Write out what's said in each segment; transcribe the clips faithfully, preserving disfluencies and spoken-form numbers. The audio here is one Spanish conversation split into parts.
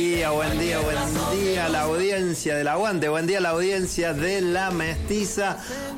día, buen día, buen día a la audiencia del Aguante, buen día a la audiencia de La Mestiza,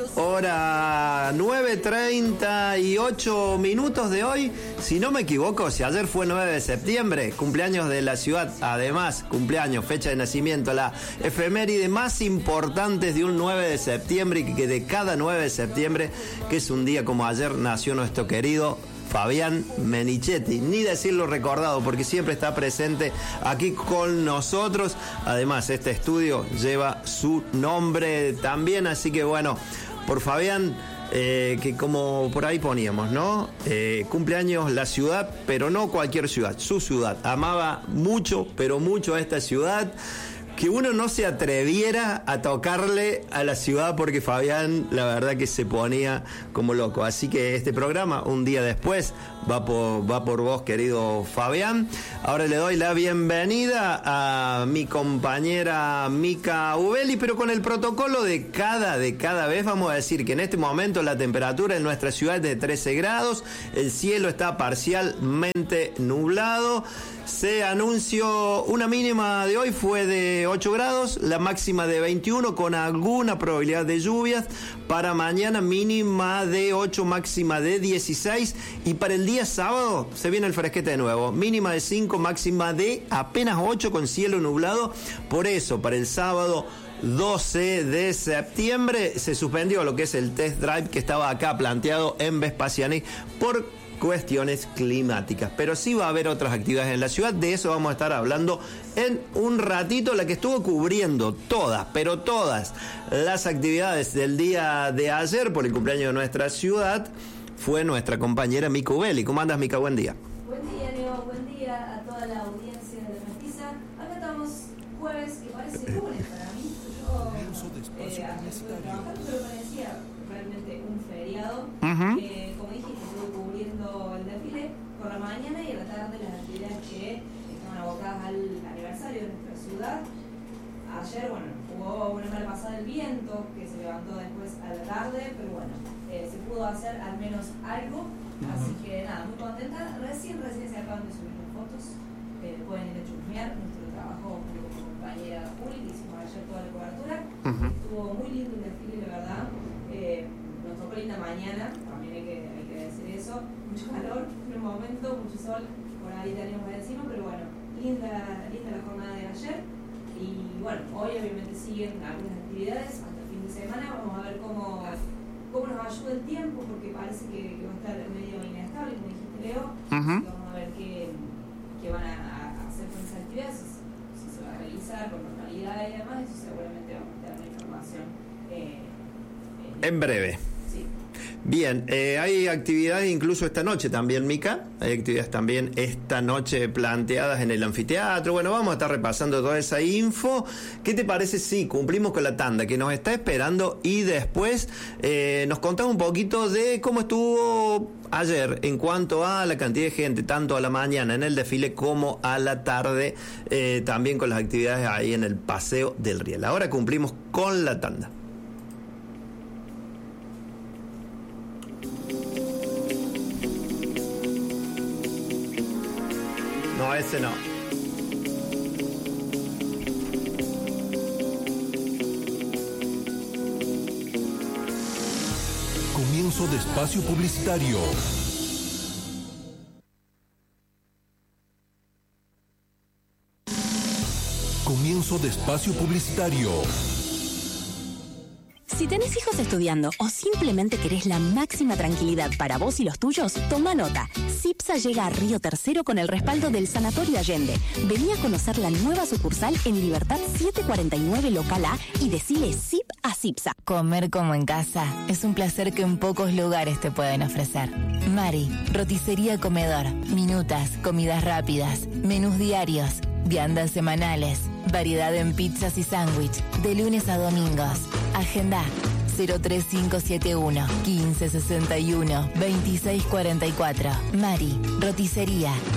hora nueve treinta y ocho minutos de hoy, si no me equivoco, si ayer fue nueve de septiembre, cumpleaños de la ciudad, además, cumpleaños, fecha de nacimiento, la efeméride más importante de un nueve de septiembre y que de cada nueve de septiembre, que es un día como ayer, nació nuestro querido Fabián Menichetti, ni decirlo recordado, porque siempre está presente aquí con nosotros. Además, este estudio lleva su nombre también, así que bueno, por Fabián, eh, que como por ahí poníamos, ¿no? Eh, cumpleaños la ciudad, pero no cualquier ciudad, su ciudad. Amaba mucho, pero mucho a esta ciudad, que uno no se atreviera a tocarle a la ciudad porque Fabián, la verdad que se ponía como loco. Así que este programa, un día después, va por, va por vos, querido Fabián. Ahora le doy la bienvenida a mi compañera Mica Ubeli, pero con el protocolo de cada, de cada vez. Vamos a decir que en este momento la temperatura en nuestra ciudad es de trece grados, el cielo está parcialmente nublado. Se anunció una mínima de hoy fue de ocho grados, la máxima de veintiuno con alguna probabilidad de lluvias. Para mañana mínima de ocho, máxima de dieciséis. Y para el día sábado se viene el fresquete de nuevo, mínima de cinco, máxima de apenas ocho con cielo nublado. Por eso para el sábado doce de septiembre se suspendió lo que es el test drive que estaba acá planteado en Vespasiani por cuestiones climáticas, pero sí va a haber otras actividades en la ciudad. De eso vamos a estar hablando en un ratito. La que estuvo cubriendo todas, pero todas las actividades del día de ayer por el cumpleaños de nuestra ciudad fue nuestra compañera Mica Ubeli. ¿Cómo andas, Mica? Buen día. Buen día, Leo. Buen día a toda la audiencia de La Mestiza. Acá estamos jueves, que parece lunes para mí. Yo eh, estuve trabajando, pero parecía realmente un feriado. Uh-huh. eh, como dijiste, estuve cubriendo el desfile por la mañana y a la tarde las actividades que estaban abocadas al aniversario de nuestra ciudad. Ayer, bueno, hubo una mala pasada del viento que se levantó después a la tarde, pero bueno, eh, se pudo hacer al menos algo. Uh-huh. Así que nada, muy contenta. Recién, recién se acaban de subir las fotos. Eh, pueden ir a chusmear nuestro trabajo con mi compañera Juli, que hicimos ayer toda la cobertura. Uh-huh. Estuvo muy lindo el desfile, la verdad. Eh, nos tocó linda mañana, también hay que, hay que decir eso. Mucho calor en un momento, mucho sol, por ahí teníamos encima, pero bueno, linda, linda la jornada de ayer. Y bueno, hoy obviamente siguen algunas actividades hasta el fin de semana. Vamos a ver cómo, cómo nos ayuda el tiempo, porque parece que, que va a estar medio inestable, como dijiste, Leo. Uh-huh. Vamos a ver qué, qué van a, a hacer con esas actividades, si, si se va a realizar con normalidad y demás. Eso seguramente vamos a tener la información eh, eh, en breve. Sí. Bien, eh, hay actividades incluso esta noche también, Mica. Hay actividades también esta noche planteadas en el anfiteatro. Bueno, vamos a estar repasando toda esa info. ¿Qué te parece si cumplimos con la tanda que nos está esperando y después eh, nos contás un poquito de cómo estuvo ayer en cuanto a la cantidad de gente, tanto a la mañana en el desfile como a la tarde, eh, también con las actividades ahí en el Paseo del Riel? Ahora cumplimos con la tanda. No, ese no. Comienzo de espacio publicitario. Comienzo de espacio publicitario. Si tenés hijos estudiando o simplemente querés la máxima tranquilidad para vos y los tuyos, toma nota. CIPSA llega a Río Tercero con el respaldo del Sanatorio Allende. Vení a conocer la nueva sucursal en Libertad setecientos cuarenta y nueve Local A y decile SIP a CIPSA. Comer como en casa es un placer que en pocos lugares te pueden ofrecer. Mari, roticería comedor, minutas, comidas rápidas, menús diarios, viandas semanales, variedad en pizzas y sándwich, de lunes a domingos. Agenda cero tres cinco siete uno, quince sesenta y uno, veintiséis cuarenta y cuatro. Mari, roticería.